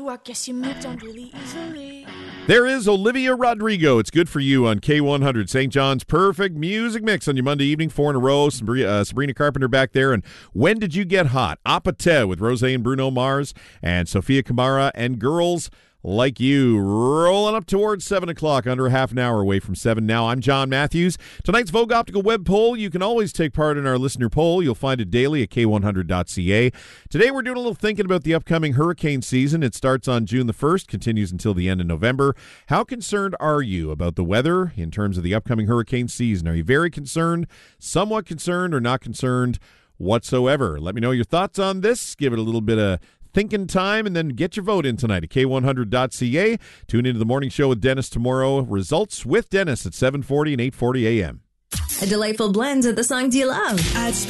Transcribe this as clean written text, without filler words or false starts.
I guess you moved on really easily. There is Olivia Rodrigo. It's Good For You on K100. St. John's perfect music mix on your Monday evening, 4 in a row. Sabrina Carpenter back there. And When Did You Get Hot? Apate with Rosé and Bruno Mars and Sophia Kamara and Girls Like You. Rolling up towards 7 o'clock, under half an hour away from 7 now. I'm John Matthews. Tonight's Vogue Optical web poll. You can always take part in our listener poll. You'll find it daily at k100.ca. Today we're doing a little thinking about the upcoming hurricane season. It starts on June the 1st, continues until the end of November. How concerned are you about the weather in terms of the upcoming hurricane season? Are you very concerned, somewhat concerned, or not concerned whatsoever? Let me know your thoughts on this. Give it a little bit of thinking time, and then get your vote in tonight at k100.ca. Tune into the morning show with Dennis tomorrow. Results with Dennis at 7:40 and 8:40 a.m. A delightful blend of the songs you love.